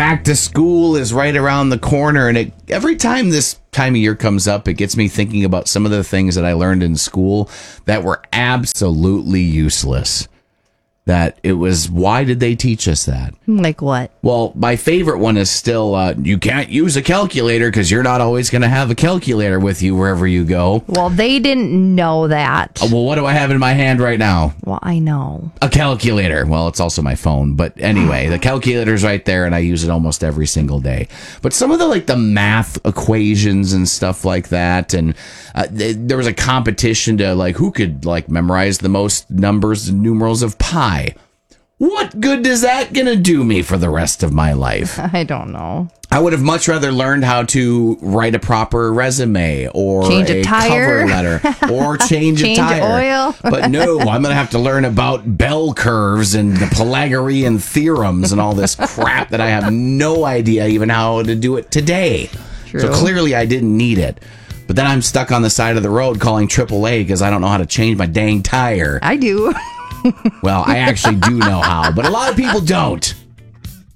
back to school is right around the corner, and every time this time of year comes up, it gets me thinking about some of the things that I learned in school that were absolutely useless. That it was, why did they teach us that? Like what? Well, my favorite one is still, you can't use a calculator because you're not always going to have a calculator with you wherever you go. Well, they didn't know that. Well, what do I have in my hand right now? Well, I know. A calculator. Well, it's also my phone. But anyway, the calculator's right there, and I use it almost every single day. But some of the math equations and stuff like that, and there was a competition to who could memorize the most numbers and numerals of pi. What good is that going to do me for the rest of my life? I don't know. I would have much rather learned how to write a proper resume or change a tire. Cover letter or change a tire. Oil. But no, I'm going to have to learn about bell curves and the Pythagorean theorems and all this crap that I have no idea even how to do it today. True. So clearly I didn't need it. But then I'm stuck on the side of the road calling AAA because I don't know how to change my dang tire. I do. Well, I actually do know how, but a lot of people don't.